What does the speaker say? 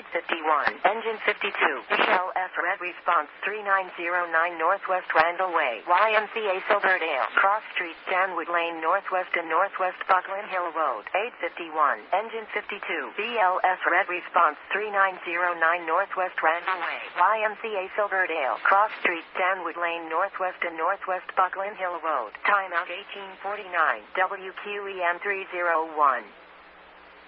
851, engine 52, BLS Red Response 3909 Northwest Randall Way, YMCA Silverdale, Cross Street, Stanwood Lane Northwest and Northwest Buckland Hill Road, 851, engine 52, BLS Red Response 3909 Northwest Randall Way, YMCA Silverdale, Cross Street, Stanwood Lane Northwest and Northwest Buckland Hill Road, timeout 1849, WQEM 301.